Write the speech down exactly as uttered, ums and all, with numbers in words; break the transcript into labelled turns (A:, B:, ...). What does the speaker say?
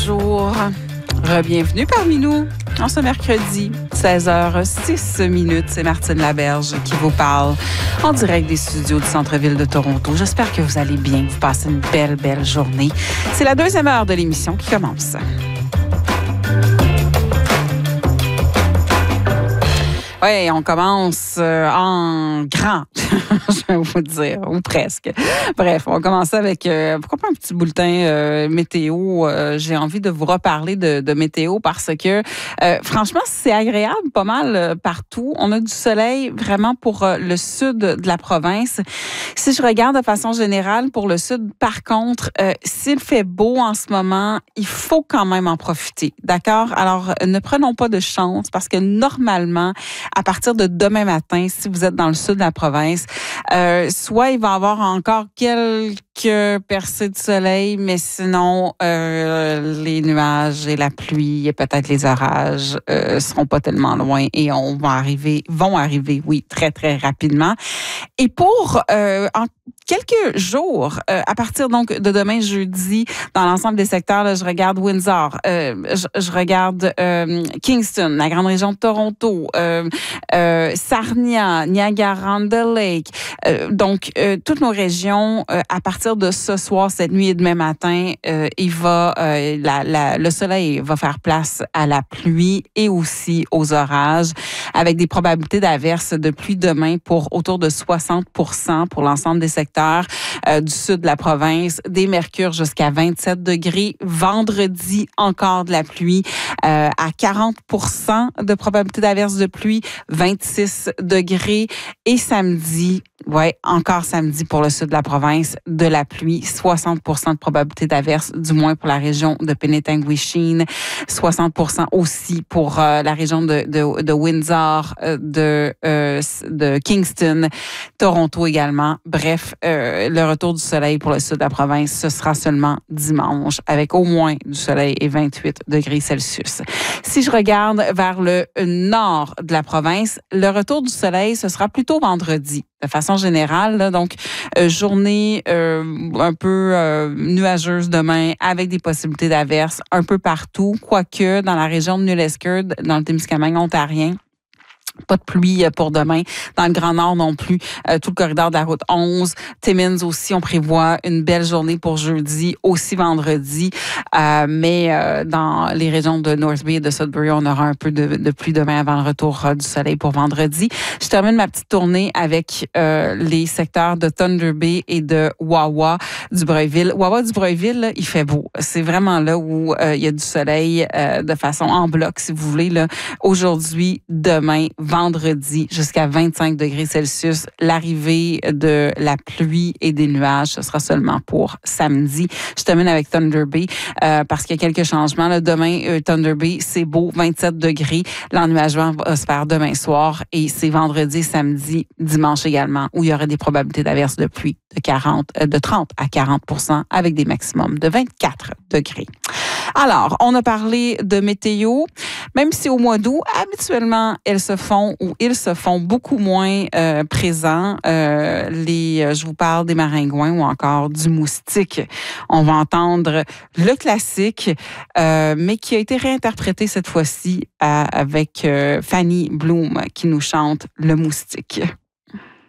A: Bonjour, re-bienvenue parmi nous. En ce mercredi, seize heures six minutes, c'est Martine Laberge qui vous parle en direct des studios du centre-ville de Toronto. J'espère que vous allez bien, que vous passez une belle, belle journée. C'est la deuxième heure de l'émission qui commence. Oui, on commence euh, en grand, je vais vous dire, ou presque. Bref, on va commencer avec, euh, pourquoi pas un petit bulletin euh, météo. Euh, j'ai envie de vous reparler de, de météo parce que, euh, franchement, c'est agréable pas mal euh, partout. On a du soleil vraiment pour euh, le sud de la province. Si je regarde de façon générale pour le sud, par contre, euh, s'il fait beau en ce moment, il faut quand même en profiter, d'accord? Alors, ne prenons pas de chance parce que normalement, à partir de demain matin, si vous êtes dans le sud de la province, euh, soit il va y avoir encore quelques percées de soleil, mais sinon, euh, les nuages et la pluie et peut-être les orages euh, seront pas tellement loin et on va arriver, vont arriver, oui, très, très rapidement. Et pour euh, en quelques jours, euh, à partir donc de demain jeudi, dans l'ensemble des secteurs, là, je regarde Windsor, euh, je, je regarde euh, Kingston, la grande région de Toronto, euh, euh, Sarnia, Niagara-on-the-Lake. Euh, donc, euh, toutes nos régions, euh, à partir de ce soir, cette nuit et demain matin, euh, il va, euh, la, la, le soleil va faire place à la pluie et aussi aux orages, avec des probabilités d'averses de pluie demain pour autour de soixante pour cent pour l'ensemble des secteurs euh, du sud de la province, des mercures jusqu'à vingt-sept degrés. Vendredi, encore de la pluie euh, à quarante pour cent de probabilité d'averses de pluie, vingt-six degrés. Et samedi, ouais, encore samedi pour le sud de la province, de la pluie, soixante pour cent de probabilité d'averse, du moins pour la région de Penetanguishene, soixante pour cent aussi pour euh, la région de, de, de Windsor, euh, de, euh, de Kingston, Toronto également. Bref, euh, le retour du soleil pour le sud de la province, ce sera seulement dimanche, avec au moins du soleil et vingt-huit degrés Celsius. Si je regarde vers le nord de la province, le retour du soleil, ce sera plutôt vendredi. De façon générale, là, donc euh, journée euh, un peu euh, nuageuse demain avec des possibilités d'averses un peu partout, quoique dans la région de New Lescure, dans le Témiscamingue ontarien, pas de pluie pour demain. Dans le Grand Nord non plus. Euh, tout le corridor de la route onze. Timmins aussi, on prévoit une belle journée pour jeudi, aussi vendredi. Euh, mais euh, dans les régions de North Bay et de Sudbury, on aura un peu de, de pluie demain avant le retour euh, du soleil pour vendredi. Je termine ma petite tournée avec euh, les secteurs de Thunder Bay et de Wawa du Breuilville. Wawa du Breuilville, là, il fait beau. C'est vraiment là où euh, il y a du soleil euh, de façon en bloc, si vous voulez. Là. Aujourd'hui, demain, vendredi, jusqu'à vingt-cinq degrés Celsius. L'arrivée de la pluie et des nuages, ce sera seulement pour samedi. Je termine avec Thunder Bay euh, parce qu'il y a quelques changements. Là, demain, euh, Thunder Bay, c'est beau, vingt-sept degrés. L'ennuagement va se faire demain soir et c'est vendredi, samedi, dimanche également, où il y aura des probabilités d'averses de pluie de quarante, euh, de trente à quarante pour cent avec des maximums de vingt-quatre degrés. Alors, on a parlé de météo, même si au mois d'août, habituellement, elles se font ou ils se font beaucoup moins euh, présents. Euh, les, je vous parle des maringouins ou encore du moustique. On va entendre le classique, euh, mais qui a été réinterprété cette fois-ci euh, avec euh, Fanny Bloom qui nous chante Le Moustique.